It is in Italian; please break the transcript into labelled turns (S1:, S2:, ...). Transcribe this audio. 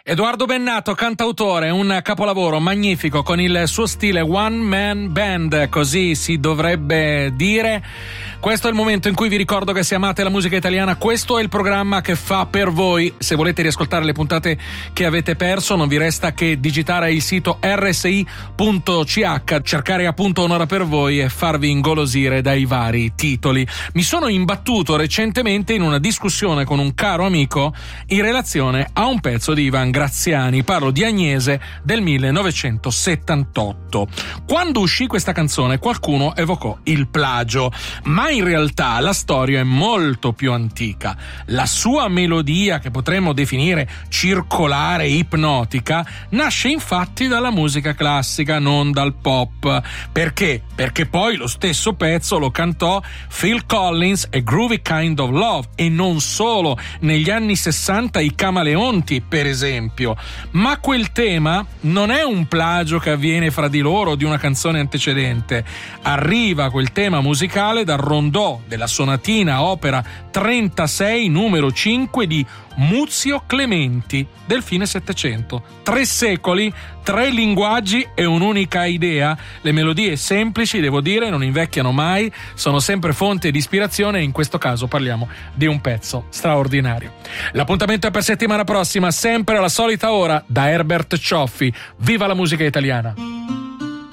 S1: Edoardo Bennato, cantautore, un capolavoro magnifico con il suo stile one man band, così si dovrebbe dire. Questo è il momento in cui vi ricordo che se amate la musica italiana, questo è il programma che fa per voi. Se volete riascoltare le puntate che avete perso, non vi resta che digitare il sito rsi.ch, cercare appunto Un'ora per voi e farvi ingolosire dai vari titoli. Mi sono imbattuto recentemente in una discussione con un caro amico in relazione a un pezzo di Ivan Graziani. Parlo di Agnese del 1978. Quando uscì questa canzone qualcuno evocò il plagio, ma in realtà la storia è molto più antica. La sua melodia, che potremmo definire circolare, ipnotica, nasce infatti dalla musica classica, non dal pop. Perché? Perché poi lo stesso pezzo lo cantò Phil Collins e Groovy Kind of Love, e non solo, negli anni 60 i Camaleonti per esempio. Ma quel tema non è un plagio che avviene fra di loro o di una canzone antecedente. Arriva quel tema musicale dal rondò della sonatina opera 36 numero 5 di Muzio Clementi del fine Settecento. 3 secoli, 3 linguaggi e un'unica idea. Le melodie semplici, devo dire, non invecchiano mai, sono sempre fonte di ispirazione, e in questo caso parliamo di un pezzo straordinario. L'appuntamento è per settimana prossima, sempre alla solita ora, da Herbert Cioffi. Viva la musica italiana!